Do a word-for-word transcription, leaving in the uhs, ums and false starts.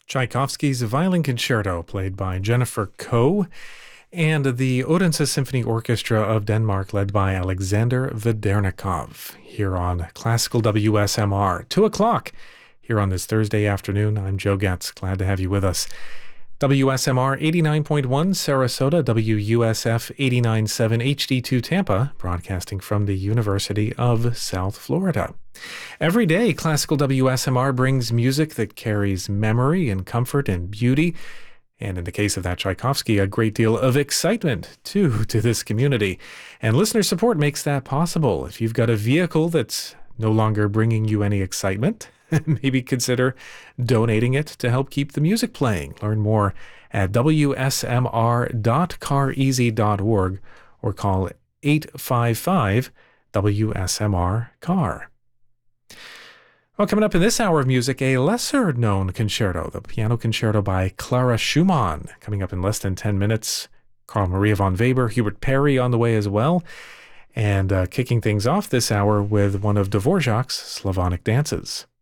Tchaikovsky's Violin Concerto, played by Jennifer Koh, and the Odense Symphony Orchestra of Denmark, led by Alexander Vedernikov, here on Classical W S M R. Two o'clock here on this Thursday afternoon. I'm Joe Getz. Glad to have you with us. W S M R eighty-nine point one Sarasota, W U S F eighty-nine point seven H D two Tampa, broadcasting from the University of South Florida. Every day, Classical W S M R brings music that carries memory and comfort and beauty, and in the case of that Tchaikovsky, a great deal of excitement, too, to this community. And listener support makes that possible. If you've got a vehicle that's no longer bringing you any excitement, maybe consider donating it to help keep the music playing. Learn more at w s m r dot car easy dot org or call eight five five W S M R car. Well, coming up in this hour of music, a lesser-known concerto, the piano concerto by Clara Schumann. Coming up in less than ten minutes, Carl Maria von Weber, Hubert Parry on the way as well. And uh, kicking things off this hour with one of Dvorak's Slavonic dances.